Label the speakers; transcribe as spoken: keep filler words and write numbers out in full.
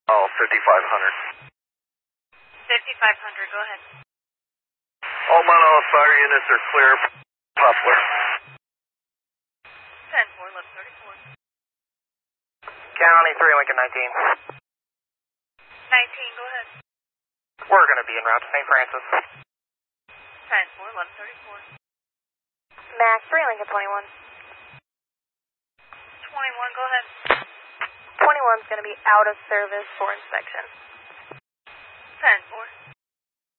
Speaker 1: Oh, fifty-five hundred.
Speaker 2: fifty-five hundred, go ahead.
Speaker 1: All Mono fire units are clear. Poplar.
Speaker 2: ten four, eleven thirty-four.
Speaker 3: County three, Lincoln nineteen.
Speaker 2: nineteen, go ahead.
Speaker 3: We're going to be en route to Saint Francis.
Speaker 2: ten four, eleven thirty-four.
Speaker 4: Max three, Lincoln twenty-one.
Speaker 2: twenty-one, go ahead.
Speaker 4: twenty-one's going to be out of service for inspection.